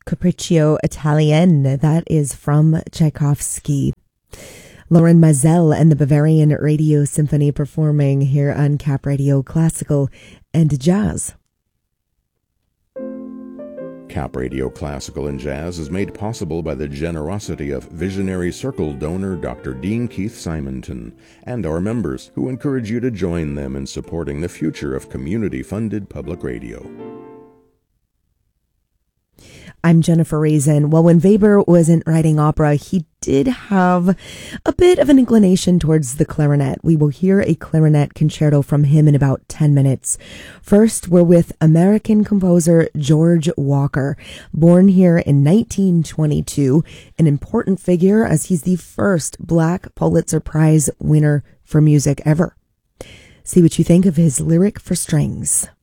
Capriccio Italien, that is from Tchaikovsky. Lauren Mazel and the Bavarian Radio Symphony performing here on Cap Radio Classical and Jazz. Cap Radio Classical and Jazz is made possible by the generosity of Visionary Circle donor Dr. Dean Keith Simonton and our members, who encourage you to join them in supporting the future of community-funded public radio. I'm Jennifer Raisin. Well, when Weber wasn't writing opera, he did have a bit of an inclination towards the clarinet. We will hear a clarinet concerto from him in about 10 minutes. First, we're with American composer George Walker, born here in 1922, an important figure as he's the first Black Pulitzer Prize winner for music ever. See what you think of his Lyric for Strings.